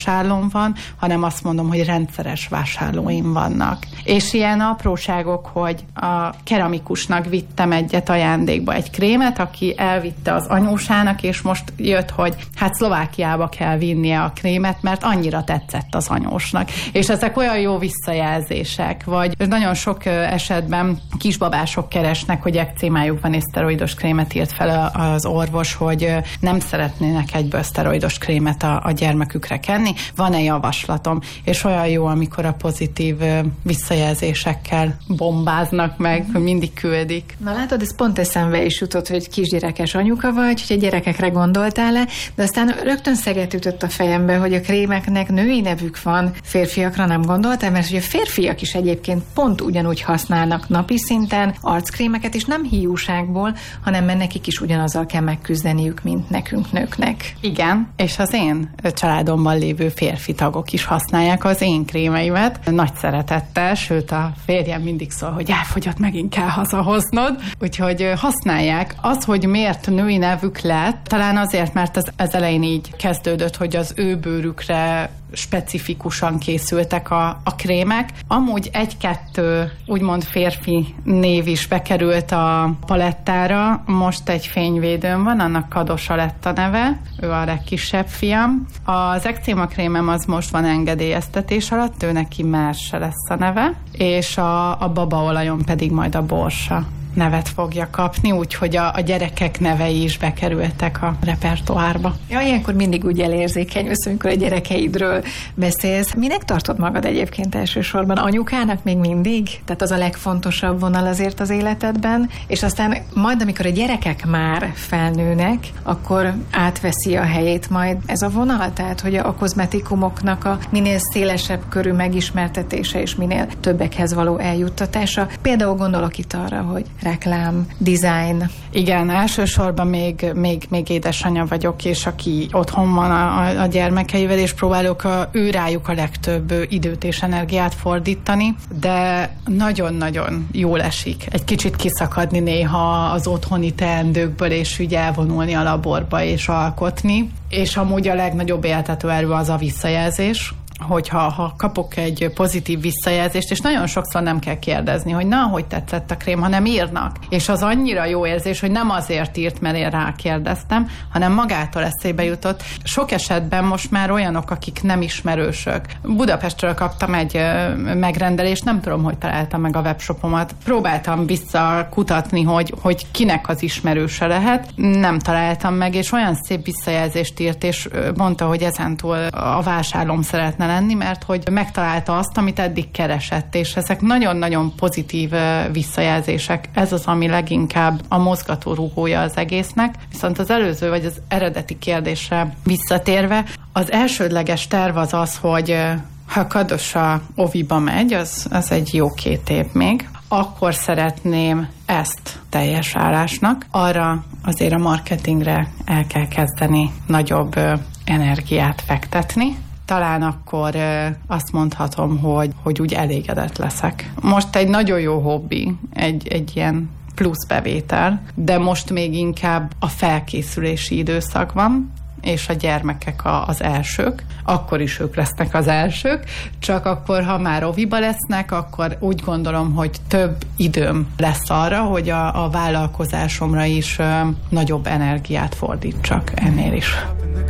vásárlóm van, hanem azt mondom, hogy rendszeres vásárlóim vannak. És ilyen apróságok, hogy a keramikusnak vittem egyet ajándékba egy krémet, aki elvitte az anyósának, és most jött, hogy hát Szlovákiába kell vinnie a krémet, mert annyira tetszett az anyósnak. És ezek olyan jó visszajelzések, vagy nagyon sok esetben kisbabások keresnek, hogy ekcémájuk van, és szteroidos krémet írt fel az orvos, hogy nem szeretnének egyből szteroidos krémet a gyermekükre kenni. Van-e javaslatom? És olyan jó, amikor a pozitív visszajelzésekkel bombáznak meg, hogy mindig küldik. Na látod, ez pont eszembe is jutott, hogy kisgyerekes anyuka vagy, hogy a gyerekekre gondoltál-e, de aztán rögtön szeget ütött a fejembe, hogy a krémeknek női nevük van, férfiakra nem gondoltál, mert hogy a férfiak is egyébként pont ugyanúgy használnak napi szinten arckrémeket, és nem hiúságból, hanem mert nekik is ugyanazzal kell megküzdeniük, mint nekünk nőknek. Igen, és az én családomban lévő férfi tagok is használják az én krémeimet. Nagy szeretettel, sőt a férjem mindig szól, hogy elfogyott, megint kell hazahoznod. Úgyhogy használják. Az, hogy miért női nevük lett, talán azért, mert ez elején így kezdődött, hogy az ő bőrükre specifikusan készültek a krémek. Amúgy egy-kettő úgymond férfi név is bekerült a palettára. Most egy fényvédőm van, annak Kadosa lett a neve, ő a legkisebb fiam. Az ekcéma krémem az most van engedélyeztetés alatt, ő neki Merse lesz a neve, és a babaolajom pedig majd a Borsa nevet fogja kapni, úgyhogy a gyerekek nevei is bekerültek a repertoárba. Ja, ilyenkor mindig úgy elérzékenyülsz, amikor a gyerekeidről beszélsz. Minek tartod magad egyébként elsősorban? Anyukának még mindig? Tehát az a legfontosabb vonal azért az életedben, és aztán majd, amikor a gyerekek már felnőnek, akkor átveszi a helyét majd ez a vonal? Tehát, hogy a kozmetikumoknak a minél szélesebb körű megismertetése és minél többekhez való eljuttatása. Például gondolok itt arra, hogy reklám, design. Igen, elsősorban még édesanyja vagyok, és aki otthon van a gyermekeivel, és próbálok ő rájuk a legtöbb időt és energiát fordítani, de nagyon-nagyon jól esik egy kicsit kiszakadni néha az otthoni teendőkből, és úgy elvonulni a laborba és alkotni. És amúgy a legnagyobb éltető erő az a visszajelzés, hogyha kapok egy pozitív visszajelzést, és nagyon sokszor nem kell kérdezni, hogy na, hogy tetszett a krém, hanem írnak. És az annyira jó érzés, hogy nem azért írt, mert én rákérdeztem, hanem magától eszébe jutott. Sok esetben most már olyanok, akik nem ismerősök. Budapestről kaptam egy megrendelést, nem tudom, hogy találtam meg a webshopomat. Próbáltam visszakutatni, hogy kinek az ismerőse lehet. Nem találtam meg, és olyan szép visszajelzést írt, és mondta, hogy ezentúl a vásárlóm szeretne lenni, mert hogy megtalálta azt, amit eddig keresett, és ezek nagyon-nagyon pozitív visszajelzések. Ez az, ami leginkább a mozgatórugója az egésznek. Viszont az előző, vagy az eredeti kérdésre visszatérve, az elsődleges terv az, hogy ha Kadosa oviba megy, az egy jó 2 év még, akkor szeretném ezt teljes állásnak. Arra azért a marketingre el kell kezdeni nagyobb energiát fektetni. Talán akkor azt mondhatom, hogy úgy elégedett leszek. Most egy nagyon jó hobbi, egy ilyen plusz bevétel, de most még inkább a felkészülési időszak van, és a gyermekek az elsők, akkor is ők lesznek az elsők, csak akkor, ha már oviba lesznek, akkor úgy gondolom, hogy több időm lesz arra, hogy a vállalkozásomra is nagyobb energiát fordítsak ennél is.